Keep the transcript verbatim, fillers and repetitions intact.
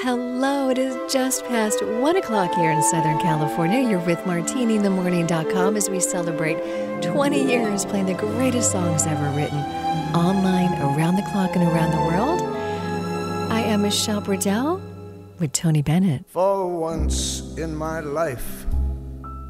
Hello, it is just past one o'clock here in Southern California. You're with Martini in the Morning dot com as we celebrate twenty years playing the greatest songs ever written online, around the clock, and around the world. I am Michelle Burdell with Tony Bennett. For once in my life,